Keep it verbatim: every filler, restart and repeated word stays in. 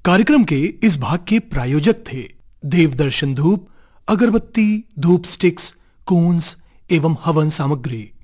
कार्यक्रम के इस भाग के प्रायोजक थे देवदर्शन धूप, अगरबत्ती, धूप स्टिक्स, कूंज एवं हवन सामग्री।